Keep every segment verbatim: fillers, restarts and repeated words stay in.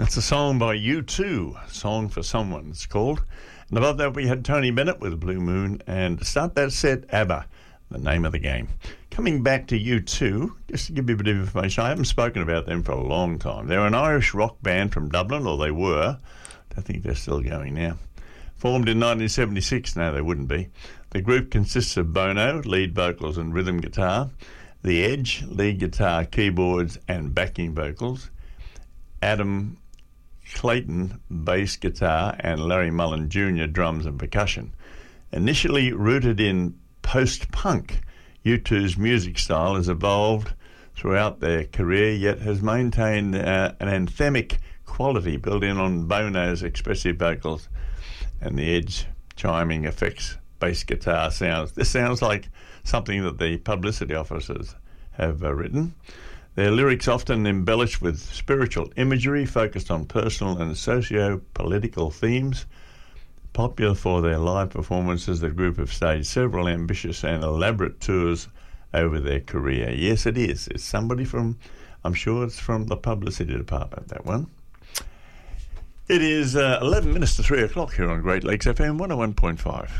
That's a song by U two, Song for Someone it's called. And above that we had Tony Bennett with Blue Moon, and to start that set, ABBA, The Name of the Game. Coming back to U two, just to give you a bit of information, I haven't spoken about them for a long time. They're an Irish rock band from Dublin, or they were. I think they're still going now. Formed in nineteen seventy-six, no they wouldn't be. The group consists of Bono, lead vocals and rhythm guitar, The Edge, lead guitar, keyboards and backing vocals, Adam Clayton, bass guitar, and Larry Mullen Junior, drums and percussion. Initially rooted in post-punk, U two's music style has evolved throughout their career, yet has maintained uh, an anthemic quality built in on Bono's expressive vocals and The Edge chiming effects, bass guitar sounds. This sounds like something that the publicity officers have uh, written. Their lyrics often embellished with spiritual imagery focused on personal and socio-political themes. Popular for their live performances, the group have staged several ambitious and elaborate tours over their career. Yes, it is. It's somebody from, I'm sure it's from the publicity department, that one. It is uh, eleven minutes to three o'clock here on Great Lakes F M one oh one point five.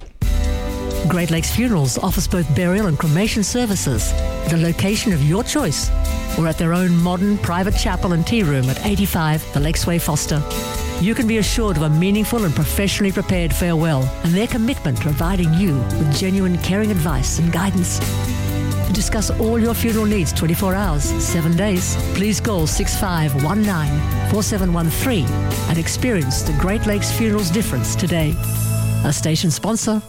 Great Lakes Funerals offers both burial and cremation services at a location of your choice or at their own modern private chapel and tea room at eighty-five The Lakesway, Foster. You can be assured of a meaningful and professionally prepared farewell and their commitment to providing you with genuine caring advice and guidance. To discuss all your funeral needs twenty-four hours, seven days, please call six five one nine, four seven one three and experience the Great Lakes Funerals difference today. A station sponsor.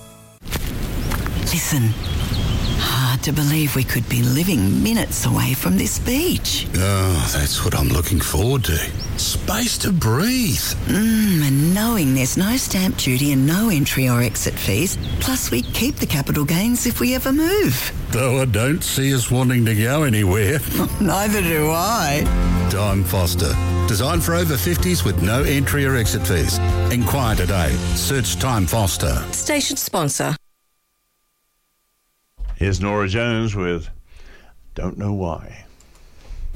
Listen, hard to believe we could be living minutes away from this beach. Oh, that's what I'm looking forward to. Space to breathe. Mmm, and knowing there's no stamp duty and no entry or exit fees, plus we keep the capital gains if we ever move. Though I don't see us wanting to go anywhere. Neither do I. Time Foster. Designed for over fifties with no entry or exit fees. Inquire today. Search Time Foster. Station sponsor. Here's Nora Jones with Don't Know Why.